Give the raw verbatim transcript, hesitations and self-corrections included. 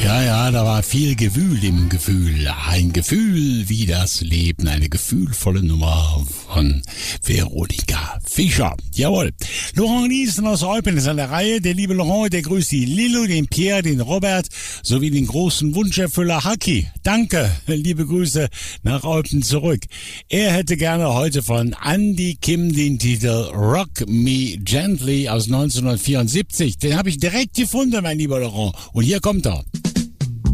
Ja, ja, da war viel Gewühl im Gefühl. Ein Gefühl wie das Leben. Eine gefühlvolle Nummer von Veronika Fischer. Jawohl. Laurent Niesen aus Eupen ist an der Reihe. Der liebe Laurent, der grüßt die Lilo, den Pierre, den Robert sowie den großen Wunscherfüller Haki. Danke, liebe Grüße nach Eupen zurück. Er hätte gerne heute von Andy Kim den Titel Rock Me Gently aus neunzehnhundertvierundsiebzig. Den habe ich direkt gefunden, mein lieber Laurent. Und hier kommt er.